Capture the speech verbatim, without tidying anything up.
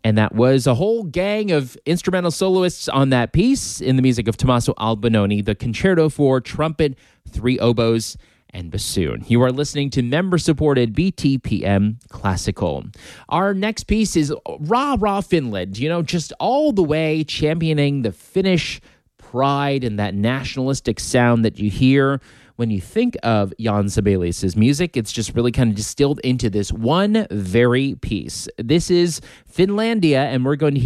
And that was a whole gang of instrumental soloists on that piece in the music of Tommaso Albinoni, the Concerto for Trumpet, Three Oboes, and Bassoon. You are listening to member-supported B T P M Classical. Our next piece is Rah Rah Finland, you know, just all the way championing the Finnish pride and that nationalistic sound that you hear when you think of Jan Sibelius' music. It's just really kind of distilled into this one very piece. This is Finlandia, and we're going to hear